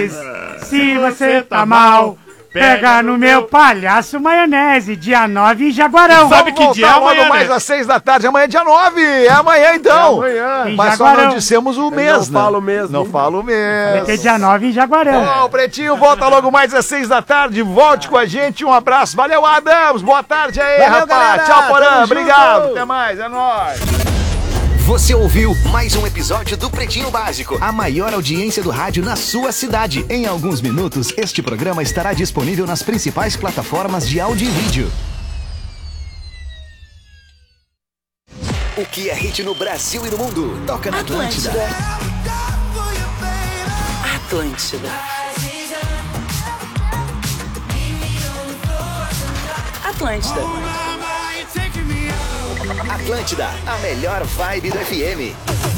Se você tá mal, pega no meu palhaço maionese, dia 9 em Jaguarão. Sabe que dia é amanhã, mais né? às 6 da tarde, amanhã é dia 9, é amanhã então. É amanhã. Mas só não dissemos o mês, não falo mesmo. Não falo mesmo. Vai ter dia 9 em Jaguarão. Ó, o Pretinho volta logo mais às 6 da tarde, volte com a gente, um abraço, valeu Adams, boa tarde aí, Valeu, rapaz, galera. tchau Porã, Tamo obrigado, junto. até mais, é nóis. Você ouviu mais um episódio do Pretinho Básico, a maior audiência do rádio na sua cidade. Em alguns minutos, este programa estará disponível nas principais plataformas de áudio e vídeo. O que é hit no Brasil e no mundo? Toca na Atlântida. Atlântida. Atlântida. Atlântida, a melhor vibe do FM.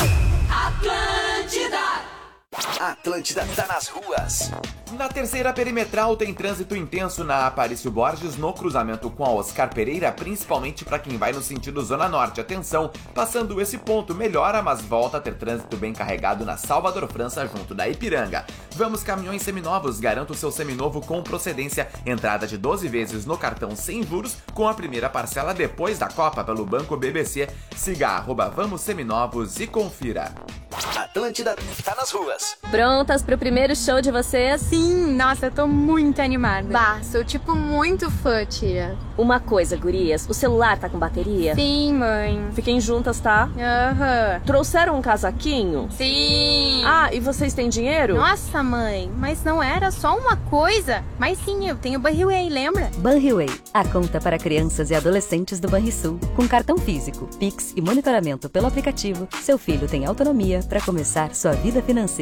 Atlântida tá nas ruas. Na terceira perimetral tem trânsito intenso na Aparício Borges, no cruzamento com a Oscar Pereira, principalmente para quem vai no sentido Zona Norte. Atenção, passando esse ponto melhora, mas volta a ter trânsito bem carregado na Salvador França, junto da Ipiranga. Vamos caminhões seminovos, garanta o seu seminovo com procedência, entrada de 12 vezes no cartão sem juros, com a primeira parcela depois da Copa pelo Banco BBC. Siga @Vamos Seminovos e confira. Atlântida tá nas ruas. Prontas pro primeiro show de vocês? Sim, nossa, eu tô muito animada. Bah, sou tipo muito fã, tia. Uma coisa, gurias, o celular tá com bateria? Sim, mãe. Fiquem juntas, tá? Aham. Trouxeram um casaquinho? Sim. Ah, e vocês têm dinheiro? Nossa, mãe, mas não era só uma coisa. Mas sim, eu tenho Banriway, lembra? Banriway, a conta para crianças e adolescentes do Banrisul. Com cartão físico, Pix e monitoramento pelo aplicativo, seu filho tem autonomia para começar sua vida financeira.